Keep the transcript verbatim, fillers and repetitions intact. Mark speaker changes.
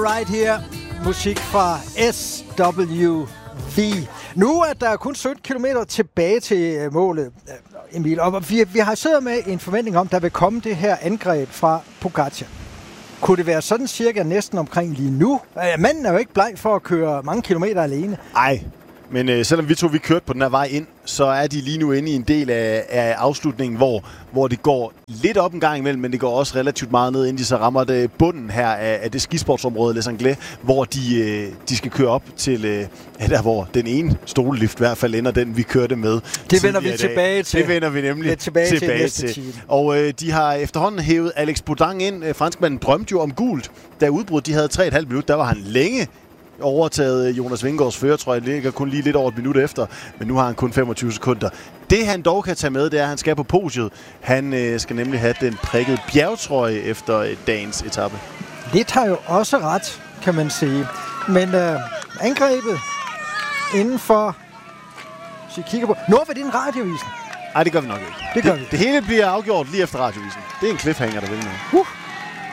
Speaker 1: Right Here. Musik fra S W V. Nu er der kun sytten kilometer tilbage til målet, Emil. Og vi, vi har siddet med en forventning om, der vil komme det her angreb fra Pogačar. Kunne det være sådan cirka næsten omkring lige nu? Manden er jo ikke bleg for at køre mange kilometer alene.
Speaker 2: Ej, men øh, selvom vi to vi kørte på den her vej ind, så er de lige nu inde i en del af, af afslutningen, hvor, hvor det går lidt op en gang imellem, men det går også relativt meget ned, inden de så rammer det bunden her af, af det skisportsområde, Les Anglais, hvor de, øh, de skal køre op til, øh, ja, der hvor den ene stolelift i hvert fald ender, den vi kørte med.
Speaker 1: Det vender vi tilbage til.
Speaker 2: Det vender vi nemlig
Speaker 1: tilbage, tilbage
Speaker 2: til.
Speaker 1: til.
Speaker 2: Og øh, de har efterhånden hævet Alex Baudin ind. Franskmanden drømte jo om gult, da udbruddet de havde tre komma fem minutter. Der var han længe overtaget Jonas Vingegaards førertrøje. Det ligger kun lige lidt over et minut efter, men nu har han kun femogtyve sekunder. Det han dog kan tage med, det er, at han skal på podiet. Han øh, skal nemlig have den prikkede bjergtrøje efter øh, dagens etape.
Speaker 1: Det har jo også ret, kan man sige. Men øh, angrebet inden for... Så vi kigger på... Når vi den radiovisen?
Speaker 2: Nej, det gør vi nok ikke.
Speaker 1: Det gør
Speaker 2: det,
Speaker 1: vi.
Speaker 2: Det hele bliver afgjort lige efter radiovisen. Det er en cliffhanger, der vil noget.
Speaker 1: Uh.